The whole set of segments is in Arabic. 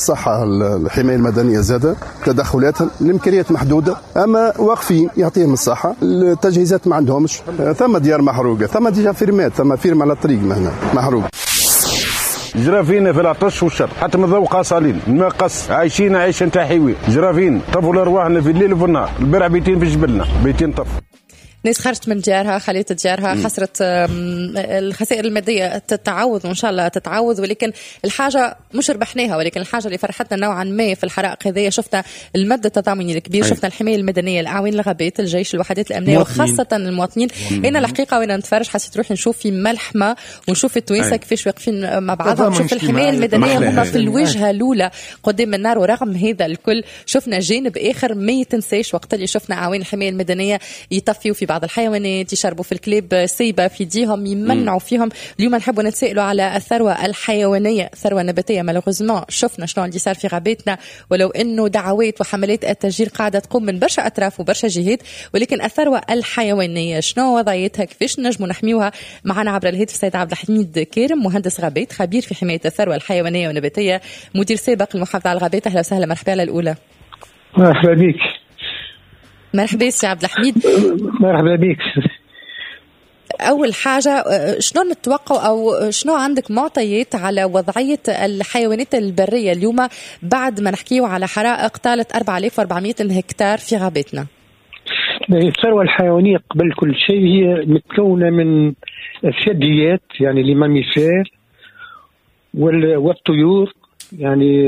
الصحة الحماية المدنية زادة تدخلات الإمكانيات محدودة، أما واقفين يعطيهم الصحة، التجهيزات ما عندهمش، ثم ديار محروقة، ثم ديجا فيرمات، ثم فيرم على الطريق هنا محروق. جرى فينا في العطش والشر، حتى من ذوق قاصالين ما قص، عايشين عيش انت حيوي، جرى فينا طفوا ارواحنا في الليل وفي النهار، البرع بيتين في جبلنا، بيتين طف. ناس خرجت من ديارها، خليت ديارها، خسرت الخسائر المادية تتعوض وإن شاء الله تتعوض، ولكن الحاجة مش ربحناها، ولكن الحاجة اللي فرحتنا نوعا ما في الحرائق هذه شفنا المد التضامني الكبير، شفنا الحماية المدنية، الأعوان الغابات، الجيش، الوحدات الأمنية، وخاصة المواطنين. أنا الحقيقة وأنا نتفرج حسيت روحي نشوف في ملحمة ونشوف التوانسة كيفاش واقفين مع بعضهم، نشوف الحماية المدنية هما في الوجهة الأولى قدام النار. ورغم هذا الكل شفنا جانب آخر ما يتنساش، وقت اللي شفنا أعوان الحماية المدنية يطفيوا في بعض الحيوانات، يشربوا في الكلاب سيبة في ايديهم، يمنعوا فيهم. اليوم نحبوا نتسائلوا على الثروة الحيوانية، الثروة النباتية. مالوغوزمون شفنا شنو اللي صار في غاباتنا، ولو انه دعوات وحملات التشجير قاعدة تقوم من برشا اطراف وبرشا جهات، ولكن الثروة الحيوانية شنو وضعيتها، كيفاش نجموا نحميوها؟ معنا عبر الهاتف السيد عبد الحميد كارم، مهندس غابات، خبير في حماية الثروة الحيوانية والنباتية، مدير سابق للمحافظة على الغابات. اهلا وسهلا، مرحبا على الاولى. مرحبا بك. مرحبا سي عبد الحميد. مرحبا بك. أول حاجة شنو نتوقع أو شنو عندك معطيات على وضعية الحيوانات البرية اليوم بعد ما نحكيه على حرائق طالت 4400 هكتار في غابتنا؟ الثروة الحيوانية قبل كل شيء هي متكونة من الثدييات، يعني لي ماميفير والطيور، يعني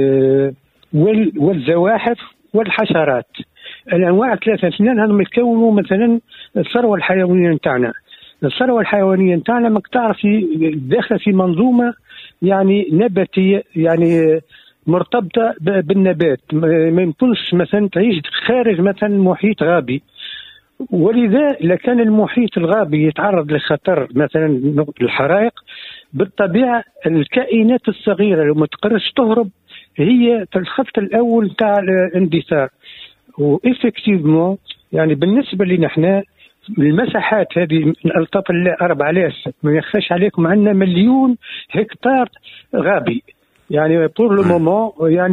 والزواحف والحشرات. الأنواع ثلاثة اثنين هذم يكونوا مثلا الثروة الحيوانية نتاعنا. الثروة الحيوانية نتاعنا ما تعرفي داخلة في منظومة يعني نباتية، يعني مرتبطة بالنبات، ما يمكنش مثلا تعيش خارج مثلا محيط غابي. ولذا لكان المحيط الغابي يتعرض لخطر مثلا الحرائق، بالطبيعة الكائنات الصغيرة لو ما تقدرش تهرب هي في الخط الأول تاع الاندثار. وإفكتيفمون يعني بالنسبة لنا احنا المساحات هذه من ألطف الله 4000 ما يخفاش عليكم، عندنا 1,000,000 هكتار غابي. يعني بور لو مومون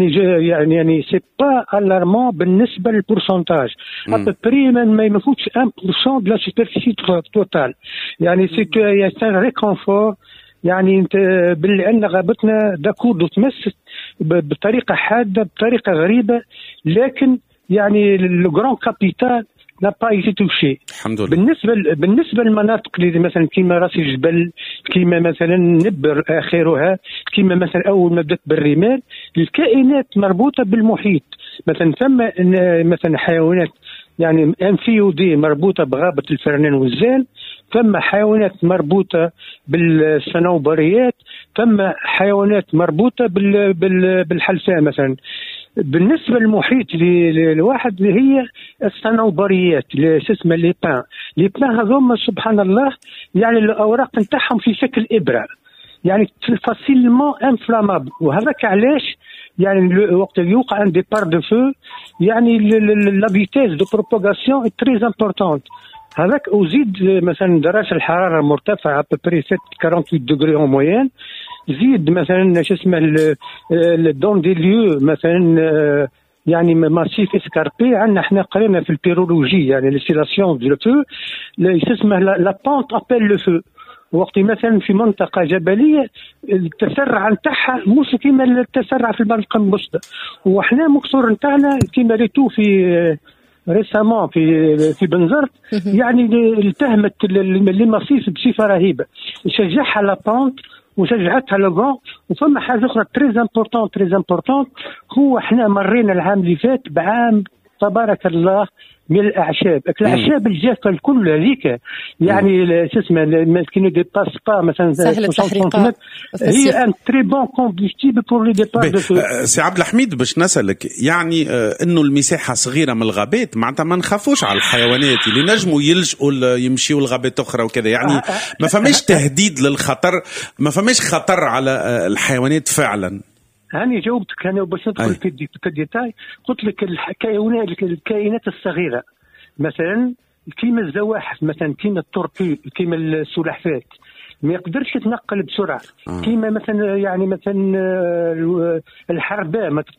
يعني سي با الارمون بالنسبه للبورسونتاج، ابري ما يفوتش 1% دو لا سوبرفيسي توتال. يعني سي ان ريكونفور، يعني انت بان غابتنا داكور تمس بطريقه حاده بطريقه غريبه، لكن يعني لو غران كابيتال لا با ايتي توشي. الحمد لله. بالنسبه للمناطق اللي مثلا كيما راس الجبل، كيما مثلا نبر اخرها، كيما مثلا اول ما بدات بالرمال، الكائنات مربوطه بالمحيط. مثلا ثم مثلا حيوانات يعني انفيودي مربوطه بغابه الفرنان والزال، ثم حيوانات مربوطه بالصنوبريات، ثم حيوانات مربوطه بالحلفاء مثلا. بالنسبه للمحيط الواحد اللي هي الصنوبريات اللي اسمها لي بان هذوما سبحان الله يعني الاوراق نتاعهم في شكل ابره، يعني فاسيلمون انفلامابل. وهذاك علاش يعني وقت اللي يوقع ان ديبار دو فو يعني لا فيتيز دو بروباغاسيون اي تري امبورطونت. هذاك وزيد مثلا درجه الحراره مرتفعه ببري 48 دوغري اون موين، زيد مثلا شو اسمه دون دي ليو مثلا يعني ماسيف اسكاربي. عندنا احنا قرينا في البيرولوجي يعني ليسيلاسيون دو فو اسمه لا بونت ابل لو فو. وقت مثلا في منطقه جبليه التسرع نتاعها مش كيما التسرع في المنطقه المبسطه، وحنا مكسور نتاعنا كيما ريتو في ريسامون في بنزرت يعني التهمت لي ماسيف بصفه رهيبه، شجعها لا بونت وشجعتها لو. وفما حاجه اخرى تري امبورطون هو احنا مرينا العام اللي فات بعام تبارك الله من الاعشاب، الاعشاب الجافه الكل هذيك يعني شو اسمه كي نو ديباس با مثلا سهل التحريقات، هي ان تري بون كومبوستيبل بور لي ديبار دو فو. سي عبد الحميد باش نسالك يعني انه المساحه صغيره من الغابات معناتها ما نخافوش على الحيوانات اللي نجموا يلجؤوا يمشيوا لغابات اخرى وكذا، يعني ما فماش تهديد للخطر، ما فماش خطر على الحيوانات فعلا. هاني جاوبتك انا باش ندخل في الديتاي. قلت لك الكائنات الصغيره مثلا كيما الزواحف مثلا كيما الطرطي كيما السلحفات، ما يقدرش يتنقل بسرعه كيما مثلا يعني مثلا الحرباء ما